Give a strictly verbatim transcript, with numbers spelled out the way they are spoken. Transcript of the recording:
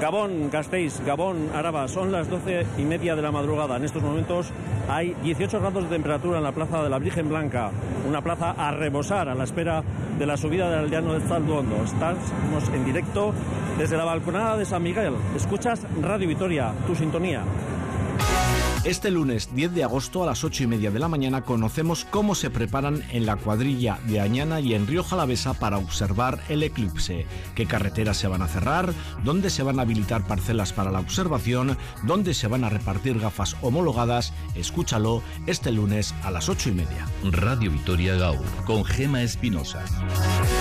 Gabón, Gasteiz, Gabón, Araba, son las doce y media de la madrugada. En estos momentos hay dieciocho grados de temperatura en la plaza de la Virgen Blanca, una plaza a rebosar a la espera de la subida del llano de Zalduondo. Estamos en directo desde la balconada de San Miguel. Escuchas Radio Vitoria, tu sintonía. Este lunes diez de agosto a las ocho y media de la mañana conocemos cómo se preparan en la cuadrilla de Añana y en Rioja Alavesa para observar el eclipse, qué carreteras se van a cerrar, dónde se van a habilitar parcelas para la observación, dónde se van a repartir gafas homologadas. Escúchalo este lunes a las ocho y media. Radio Vitoria Gaur, con Gema Espinosa.